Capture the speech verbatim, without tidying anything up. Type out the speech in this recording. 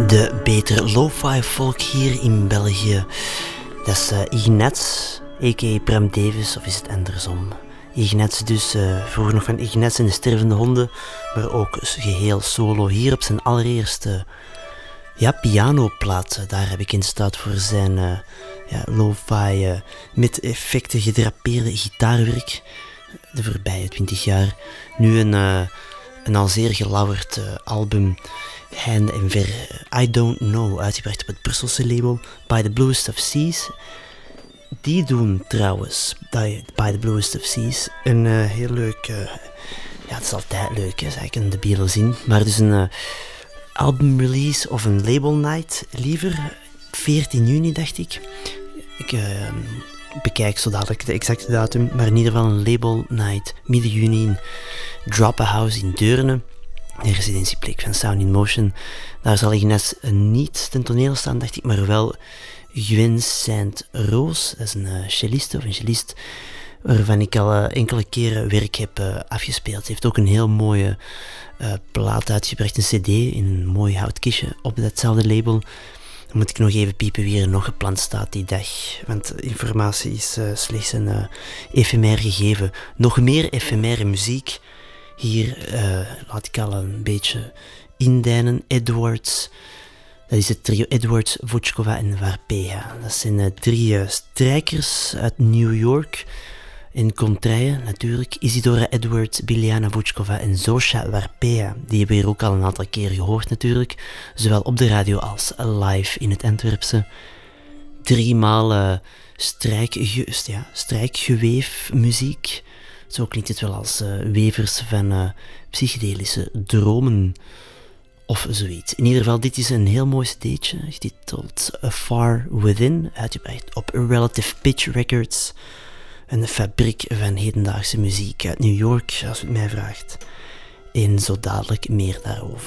de betere lo-fi folk hier in België. Dat is uh, Ignatz, a k a. Bram Davis, of is het andersom? Ignatz dus, uh, vroeger nog van Ignatz en de Stervende Honden, maar ook geheel solo hier op zijn allereerste ja, pianoplaat. Daar heb ik in staat voor zijn uh, ja, lo-fi uh, met effecten gedrapeerde gitaarwerk. De voorbije twintig jaar. Nu een, uh, een al zeer gelauwerd uh, album. Hand en ver, I Don't Know, uitgebracht op het Brusselse label By the Bluest of Seas. Die doen trouwens, By, By the Bluest of Seas, een uh, heel leuk, uh, ja het is altijd leuk, hè, zeg ik in de Beatles in, maar dus een uh, album release of een label night, liever, veertien juni dacht ik. Ik uh, bekijk zo dadelijk de exacte datum, maar in ieder geval een label night, midden juni in Drop a House in Deurne. De residentieplek van Sound in Motion. Daar zal Ignatz niet ten toneel staan, dacht ik, maar wel Gwen Saint-Rose. Dat is een uh, celliste of een cellist waarvan ik al uh, enkele keren werk heb uh, afgespeeld. Ze heeft ook een heel mooie uh, plaat uitgebracht, een cd in een mooi houtkistje op datzelfde label. Dan moet ik nog even piepen wie er nog gepland staat die dag, want informatie is uh, slechts een uh, efemer gegeven. Nog meer efemere muziek. Hier uh, laat ik al een beetje indijnen. Edwards, dat is het trio Edwards, Vučková en Varpeja. Dat zijn uh, drie uh, strijkers uit New York. En contraien natuurlijk. Isidora Edwards, Biljana Vučková en Zoša Varpeja. Die hebben we hier ook al een aantal keer gehoord natuurlijk. Zowel op de radio als live in het Antwerpse. Driemaal uh, strijkge- ja, strijkgeweefmuziek. Zo klinkt het wel als uh, wevers van uh, psychedelische dromen of zoiets. In ieder geval, dit is een heel mooi cd'tje, getiteld A Far Within, uitgebracht op Relative Pitch Records. Een fabriek van hedendaagse muziek uit New York, als u het mij vraagt. En zo dadelijk meer daarover.